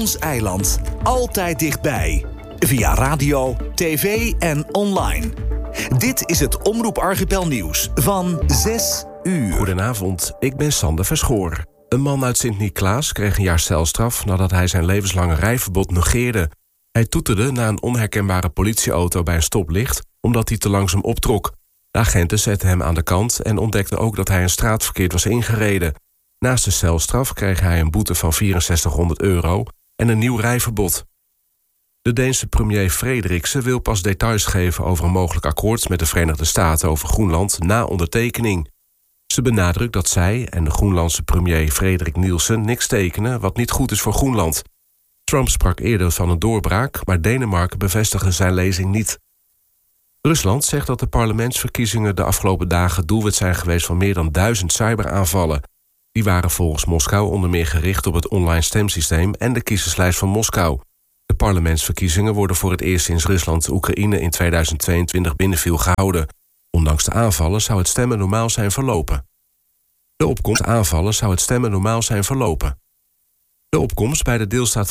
Ons eiland. Altijd dichtbij. Via radio, tv en online. Dit is het Omroep Archipel Nieuws van 6 uur. Goedenavond, ik ben Sander Verschoor. Een man uit Sint-Niklaas kreeg een jaar celstraf nadat hij zijn levenslange rijverbod negeerde. Hij toeterde naar een onherkenbare politieauto bij een stoplicht omdat hij te langzaam optrok. De agenten zetten hem aan de kant en ontdekten ook dat hij een straat verkeerd was ingereden. Naast de celstraf kreeg hij een boete van €6400 en een nieuw rijverbod. De Deense premier Frederiksen wil pas details geven over een mogelijk akkoord met de Verenigde Staten over Groenland na ondertekening. Ze benadrukt dat zij en de Groenlandse premier Frederik Nielsen niks tekenen wat niet goed is voor Groenland. Trump sprak eerder van een doorbraak, maar Denemarken bevestigde zijn lezing niet. Rusland zegt dat de parlementsverkiezingen de afgelopen dagen doelwit zijn geweest van meer dan 1000 cyberaanvallen. Die waren volgens Moskou onder meer gericht op het online stemsysteem en de kiezerslijst van Moskou. De parlementsverkiezingen worden voor het eerst sinds Rusland Oekraïne in 2022 binnenviel gehouden. Ondanks de aanvallen zou het stemmen normaal zijn verlopen. De opkomst bij de deelstaat